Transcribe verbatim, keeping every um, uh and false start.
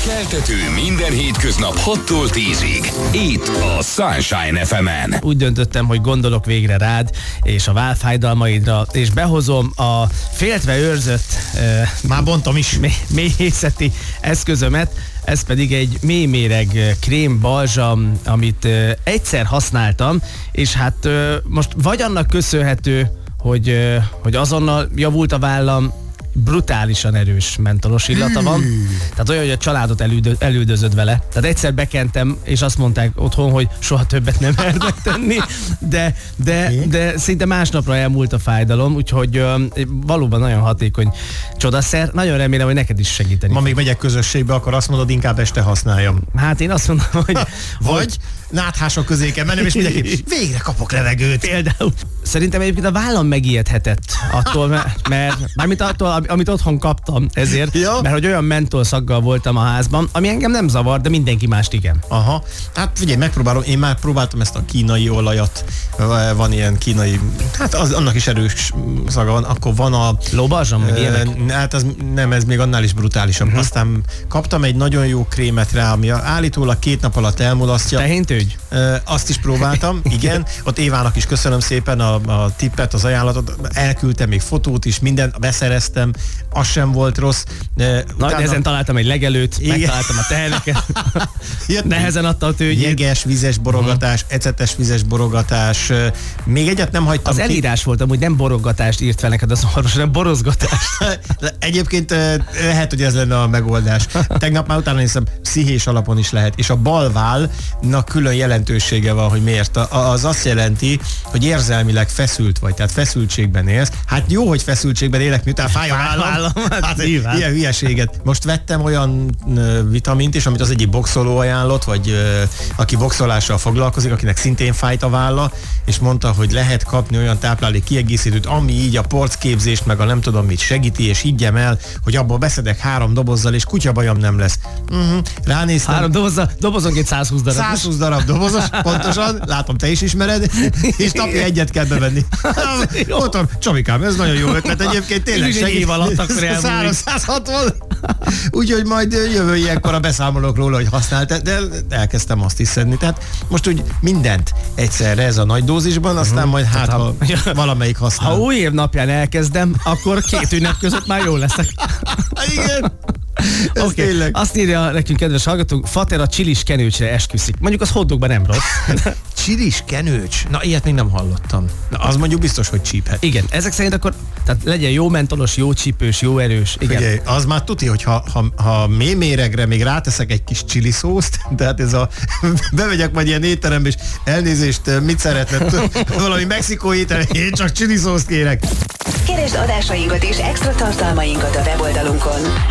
Keltető minden hétköznap hattól tízig. Itt a Sunshine ef em-en. Úgy döntöttem, hogy gondolok végre rád és a válfájdalmaidra, és behozom a féltve őrzött uh, Már bontom is. mély, mélyészeti eszközömet. Ez pedig egy mélyméreg krém balzsam, amit uh, egyszer használtam, és hát uh, most vagy annak köszönhető, hogy, uh, hogy azonnal javult a vállam, brutálisan erős mentolos illata van. Tehát olyan, hogy a családot elüldö, elüldözöd vele. Tehát egyszer bekentem, és azt mondták otthon, hogy soha többet nem lehet megtenni, de, de, de szinte másnapra elmúlt a fájdalom, úgyhogy ö, valóban nagyon hatékony csodaszer. Nagyon remélem, hogy neked is segíteni. Ma még megyek közösségbe, akkor azt mondod, inkább este használjam. Hát én azt mondom, hogy... Vagy náthások közé kell mennem, és mindenki végre kapok levegőt. Például. Szerintem egyébként a vállam megijedhetett attól, mert, mert mármint attól, amit otthon kaptam ezért, Ja. mert hogy olyan mentolszaggal voltam a házban, ami engem nem zavar, de mindenki mást igen. Aha, hát figyelj, megpróbálom, én már próbáltam ezt a kínai olajat, van ilyen kínai, hát az, annak is erős szaga van, akkor van a... Lóbalzsam, meg ilyenek? Hát az, nem, ez még annál is brutálisabb. Uh-huh. Aztán kaptam egy nagyon jó krémet rá, ami állítólag két nap alatt elmulasztja. Tehéntőgy? E, azt is próbáltam, igen. Ott Évának is köszönöm szépen a, a tippet, az ajánlatot. Elküldtem még fotót is, mindent beszereztem, az sem volt rossz. E, Nagy utána... nehezen találtam egy legelőt, igen. Megtaláltam a teheneket. Nehezen adta a tőgyét. Jeges, vizes borogatás, uh-huh. ecetes vizes borogatás. Még egyet nem hagytam Az ki. elírás volt, amúgy nem borogatást írt fel neked az orvos, hanem borozgatást. Egyébként lehet, hogy ez lenne a megoldás. Tegnap már utána hiszem, pszichés alapon is lehet. És a balválnak külön jelentősége van, hogy miért. Az azt jelenti, hogy érzelmileg feszült vagy, tehát feszültségben élsz. Hát jó, hogy feszültségben élek, miután fáj a vállam. Hát ilyen hülyeséget. Most vettem olyan vitamint is, amit az egyik boxoló ajánlott, vagy aki boxolással foglalkozik, akinek szintén fájt a válla, és mondta, hogy lehet kapni olyan táplálék kiegészítőt, ami így a porcképzést, meg a nem tudom mit segíti, és higgyem el, hogy abból beszedek három dobozzal, és kutyabajom nem lesz. Uh-huh. Ránéztem. Három dobozzal, dobozonként száz húsz darab. száz húsz darab dobozos, pontosan, látom, te is ismered, és napi egyet kell bevenni. Mondtam, Csabikám, ez nagyon jó ötlet, egyébként tényleg segít. Év alatt akkor elmúlik. száz hatvan Úgyhogy majd jövő ilyenkor a beszámolok róla, hogy használt, de elkezdtem azt is szedni. Tehát most úgy mindent egyszerre ez a nagy dózisban, aztán majd hát, ha valamelyik használ. Ha új év napján elkezdem, akkor két ünnep között már jól leszek. Igen. Oké, okay. Azt írja nekünk kedves hallgatók, Fater a csilis kenőcsre esküszik. Mondjuk az hotdogban nem rossz. Csilis kenőcs? Na, ilyet még nem hallottam. Na, az mondjuk biztos, hogy csíphet. Igen, ezek szerint akkor tehát legyen jó mentolos, jó csípős, jó erős. Igen. Figyelj, az már tuti, hogy ha, ha, ha mély méregre még ráteszek egy kis chili szószt, tehát ez a bemegyek majd ilyen étterembe, és elnézést, mit szeretne? Valami mexikói étterem, én csak chili szószt kérek. Keresd adásainkat és extra tartalmainkat a weboldalunkon.